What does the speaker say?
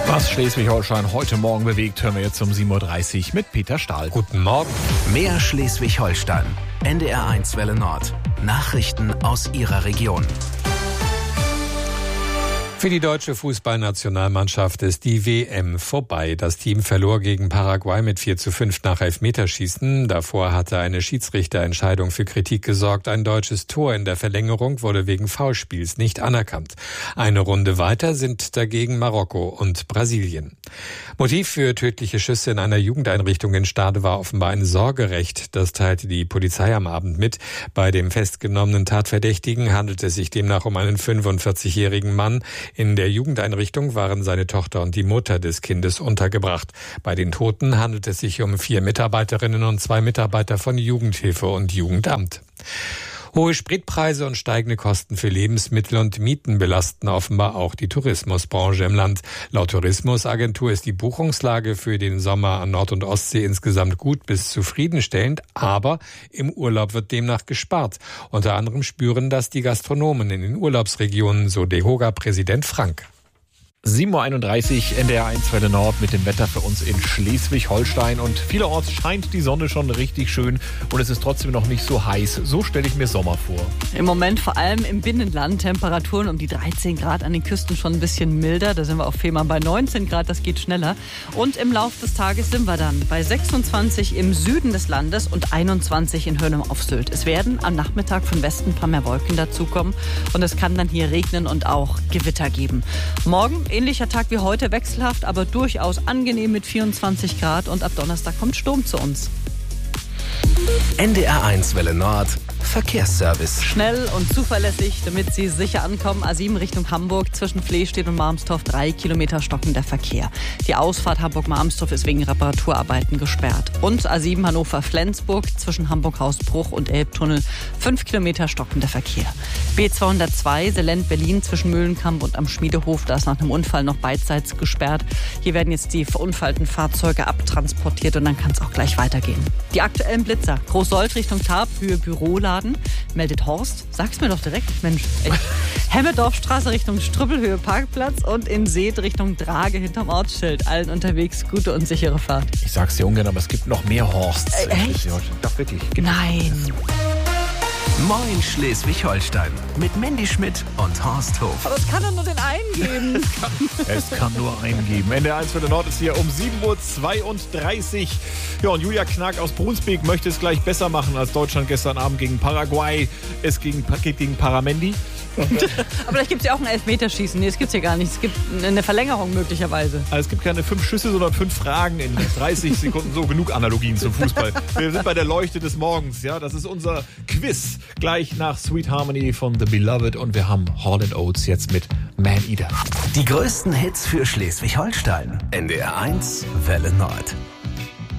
Was Schleswig-Holstein heute Morgen bewegt, hören wir jetzt um 7.30 Uhr mit Peter Stahl. Guten Morgen. Mehr Schleswig-Holstein. NDR1 Welle Nord. Nachrichten aus Ihrer Region. Für die deutsche Fußballnationalmannschaft ist die WM vorbei. Das Team verlor gegen Paraguay mit 4:5 nach Elfmeterschießen. Davor hatte eine Schiedsrichterentscheidung für Kritik gesorgt. Ein deutsches Tor in der Verlängerung wurde wegen Foulspiels nicht anerkannt. Eine Runde weiter sind dagegen Marokko und Brasilien. Motiv für tödliche Schüsse in einer Jugendeinrichtung in Stade war offenbar ein Sorgerecht. Das teilte die Polizei am Abend mit. Bei dem festgenommenen Tatverdächtigen handelt es sich demnach um einen 45-jährigen Mann. In der Jugendeinrichtung waren seine Tochter und die Mutter des Kindes untergebracht. Bei den Toten handelt es sich um 4 Mitarbeiterinnen und 2 Mitarbeiter von Jugendhilfe und Jugendamt. Hohe Spritpreise und steigende Kosten für Lebensmittel und Mieten belasten offenbar auch die Tourismusbranche im Land. Laut Tourismusagentur ist die Buchungslage für den Sommer an Nord- und Ostsee insgesamt gut bis zufriedenstellend, aber im Urlaub wird demnach gespart. Unter anderem spüren das die Gastronomen in den Urlaubsregionen, so DEHOGA-Präsident Frank. 7.31 Uhr, NDR1 Welle Nord mit dem Wetter für uns in Schleswig-Holstein. Und vielerorts scheint die Sonne schon richtig schön und es ist trotzdem noch nicht so heiß. So stelle ich mir Sommer vor. Im Moment vor allem im Binnenland Temperaturen um die 13 Grad, an den Küsten schon ein bisschen milder. Da sind wir auf Fehmarn bei 19 Grad, das geht schneller. Und im Laufe des Tages sind wir dann bei 26 im Süden des Landes und 21 in Hörnum auf Sylt. Es werden am Nachmittag von Westen ein paar mehr Wolken dazukommen und es kann dann hier regnen und auch Gewitter geben. Morgen ähnlicher Tag wie heute, wechselhaft, aber durchaus angenehm mit 24 Grad und ab Donnerstag kommt Sturm zu uns. NDR1 Welle Nord. Verkehrsservice. Schnell und zuverlässig, damit Sie sicher ankommen. A7 Richtung Hamburg, zwischen Flehstedt und Marmstorf 3 Kilometer stockender Verkehr. Die Ausfahrt Hamburg-Marmstorf ist wegen Reparaturarbeiten gesperrt. Und A7 Hannover-Flensburg, zwischen Hamburg-Hausbruch und Elbtunnel 5 Kilometer stockender Verkehr. B202 Selend-Berlin, zwischen Mühlenkamp und am Schmiedehof, da ist nach einem Unfall noch beidseits gesperrt. Hier werden jetzt die verunfallten Fahrzeuge abtransportiert und dann kann es auch gleich weitergehen. Die aktuellen Blitzer. Großsold Richtung Tarp, Höhe Büroladen. Meldet Horst. Sag's mir doch direkt, Mensch. Echt. Hemmedorfstraße Richtung Strüppelhöhe Parkplatz und in Seet Richtung Drage hinterm Ortsschild. Allen unterwegs gute und sichere Fahrt. Ich sag's dir ungern, aber es gibt noch mehr Horsts. Echt? Doch, wirklich. Nein. Moin Schleswig-Holstein mit Mandy Schmidt und Horst Hof. Aber es kann doch nur den einen geben. Es kann nur einen geben. NDR1 Welle Nord ist hier um 7.32 Uhr. Ja, und Julia Knack aus Brunsbek möchte es gleich besser machen als Deutschland gestern Abend gegen Paraguay. Es geht gegen Paramendi. Aber vielleicht gibt es ja auch ein Elfmeterschießen. Nee, das gibt es ja gar nicht. Es gibt eine Verlängerung möglicherweise. Also es gibt keine 5 Schüsse, sondern 5 Fragen in 30 Sekunden. So, genug Analogien zum Fußball. Wir sind bei der Leuchte des Morgens. Ja, das ist unser Quiz. Gleich nach Sweet Harmony von The Beloved. Und wir haben Hall & Oates jetzt mit Man Eater. Die größten Hits für Schleswig-Holstein. NDR1 Welle Nord.